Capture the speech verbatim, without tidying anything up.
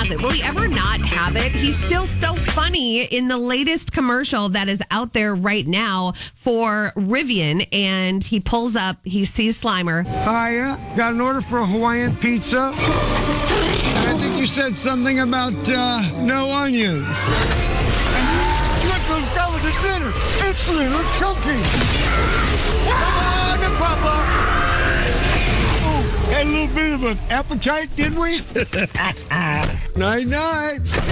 has it. Will he ever not have it? He's still so funny in the latest commercial that is out there right now for Rivian. And he pulls up, he sees Slimer. Hiya, got an order for a Hawaiian pizza. And I think you said something about uh, no onions. Look who's coming to dinner. It's Little Chunky. Come on, Papa. Oh, had a little bit of an appetite, did we? Night, night.